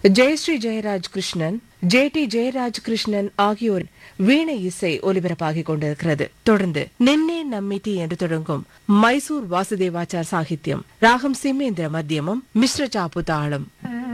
ஜெயஸ்ரீ ஜெயராஜ் கிருஷ்ணன், ஜே.டி. ஜெயராஜ் கிருஷ்ணன் ஆகியோர் வீணை இசை ஒலிபரப்பாகிக் கொண்டிருக்கிறது. தொடர்ந்து நின்னே நம்மிதி என்று தொடங்கும் மைசூர் வாசுதேவாச்சார் சாகித்யம், ராகம் சிம்மேந்திர மத்தியமம், மிஸ்ர சாப்பு தாளம்.